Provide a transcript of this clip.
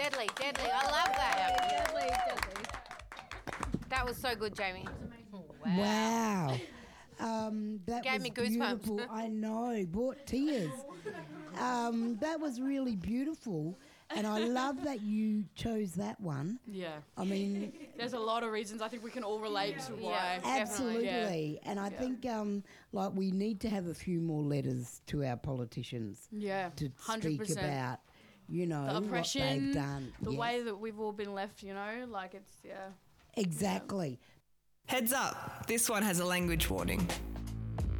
Deadly. I love that. Deadly. That was so good, Jamie. Wow. That Gave was me goosebumps. beautiful. I know, brought tears. That was really beautiful, and I love that you chose that one. Yeah. I mean, There's a lot of reasons I think we can all relate to why. absolutely. Yeah. And I think like we need to have a few more letters to our politicians. Yeah. To 100%. speak about, The oppression, what they've done. the way that we've all been left, like it's, Exactly. Heads up, this one has a language warning.